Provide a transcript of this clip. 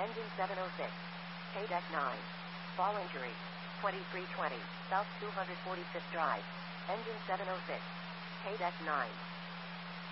Engine 706. KDEC 9. Fall injury. 2320. South 245th Drive. Engine 706. KDEC 9.